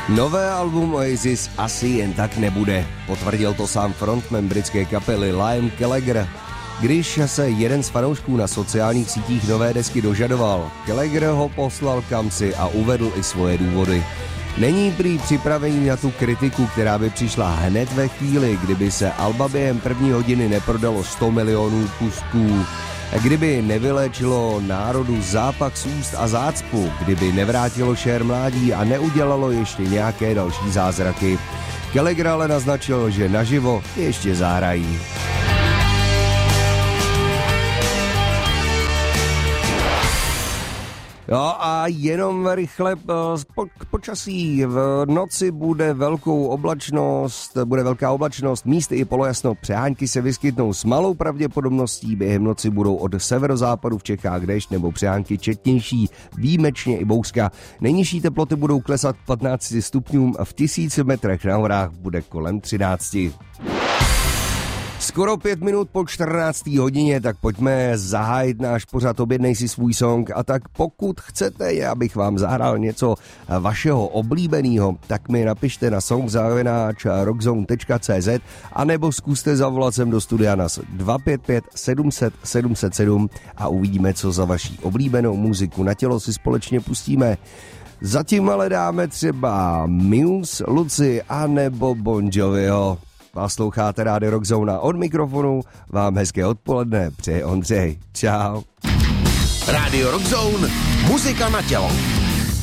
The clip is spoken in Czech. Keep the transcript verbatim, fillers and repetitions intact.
Nové album Oasis asi jen tak nebude, potvrdil to sám frontman britské kapely Liam Gallagher. Když se jeden z fanoušků na sociálních sítích nové desky dožadoval, Gallagher ho poslal kamsi a uvedl i svoje důvody. Není prý připravený na tu kritiku, která by přišla hned ve chvíli, kdyby se alba během první hodiny neprodalo sto milionů kusků. Kdyby nevyléčilo národu zápach z úst a zácpu, kdyby nevrátilo Cher mládí a neudělalo ještě nějaké další zázraky. Gallagher ale naznačil, že naživo ještě zahrají. No a jenom rychle k počasí. V noci bude velkou oblačnost, bude velká oblačnost, místy i polojasno. Přehánky se vyskytnou s malou pravděpodobností. Během noci budou od severozápadu v Čechách déšť nebo přehánky četnější, výjimečně i bouřka. Nejnižší teploty budou klesat k patnácti stupňům a v tisíci metrech na horách bude kolem třinácti. Skoro pět minut po čtrnácté hodině, tak pojďme zahájit náš pořad Objednej si svůj song. A tak pokud chcete, abych vám zahrál něco vašeho oblíbeného, tak mi napište na song zavináč rockzone tečka cé zet anebo zkuste zavolat sem do studia na dva pět pět sedm set sedm set sedm a uvidíme, co za vaší oblíbenou muziku na tělo si společně pustíme. Zatím ale dáme třeba Muse, Lucy a nebo Bon Joviho. Posloucháte Rádio Rockzone a od mikrofonu vám hezké odpoledne přeje Ondřej. Čau. Rádio Rockzone, muzika na tělo.